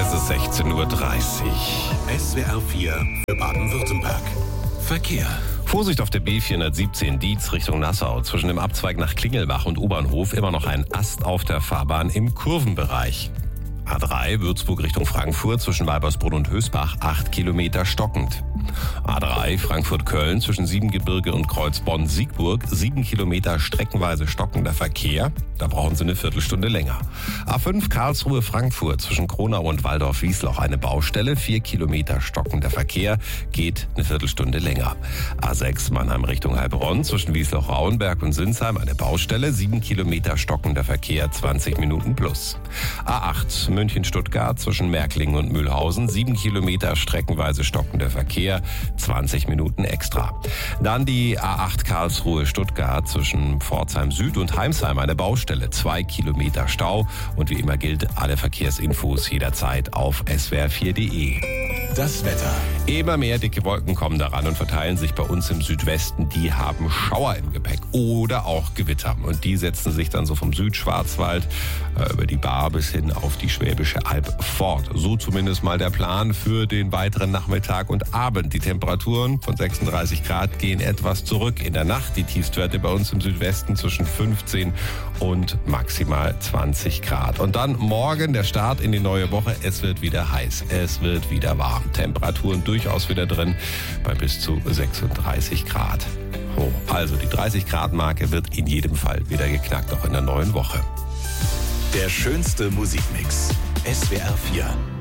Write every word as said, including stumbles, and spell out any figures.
Es ist sechzehn Uhr dreißig. S W R vier für Baden-Württemberg. Verkehr. Vorsicht auf der B vierhundertsiebzehn Dietz Richtung Nassau. Zwischen dem Abzweig nach Klingelbach und U-Bahnhof immer noch ein Ast auf der Fahrbahn im Kurvenbereich. A drei Würzburg Richtung Frankfurt zwischen Weibersbrunn und Hösbach acht Kilometer stockend. A drei Frankfurt-Köln zwischen Siebengebirge und Kreuzbonn-Siegburg sieben Kilometer streckenweise stockender Verkehr. Da brauchen Sie eine Viertelstunde länger. A fünf Karlsruhe-Frankfurt zwischen Kronau und Waldorf-Wiesloch eine Baustelle. vier Kilometer stockender Verkehr, geht eine Viertelstunde länger. A sechs Mannheim Richtung Heilbronn zwischen Wiesloch-Rauenberg und Sinsheim eine Baustelle. sieben Kilometer stockender Verkehr, zwanzig Minuten plus. A acht München-Stuttgart zwischen Märklingen und Mühlhausen sieben Kilometer streckenweise stockender Verkehr, zwanzig Minuten extra. Dann die A acht Karlsruhe-Stuttgart zwischen Pforzheim Süd und Heimsheim eine Baustelle, zwei Kilometer Stau. Und wie immer gilt, alle Verkehrsinfos jederzeit auf S W R vier Punkt de. Das Wetter. Immer mehr dicke Wolken kommen daran und verteilen sich bei uns im Südwesten. Die haben Schauer im Gepäck oder auch Gewitter. Und die setzen sich dann so vom Südschwarzwald äh, über die Baar bis hin auf die Schwäbische Alb fort. So zumindest mal der Plan für den weiteren Nachmittag und Abend. Die Temperaturen von sechsunddreißig Grad gehen etwas zurück. In der Nacht die Tiefstwerte bei uns im Südwesten zwischen fünfzehn und maximal zwanzig Grad. Und dann morgen der Start in die neue Woche. Es wird wieder heiß. Es wird wieder warm. Temperaturen durchaus wieder drin bei bis zu sechsunddreißig Grad. Oh, also die dreißig Grad Marke wird in jedem Fall wieder geknackt, auch in der neuen Woche. Der schönste Musikmix. S W R vier.